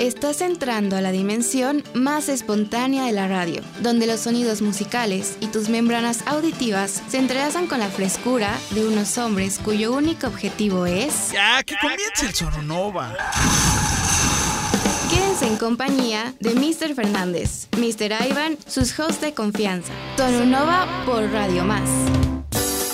Estás entrando a la dimensión más espontánea de la radio, donde los sonidos musicales y tus membranas auditivas se entrelazan con la frescura de unos hombres cuyo único objetivo es... ¡Ya, que comience el Sononova! Quédense en compañía de Mr. Fernández, Mr. Ivan, sus hosts de confianza. Sononova por Radio Más.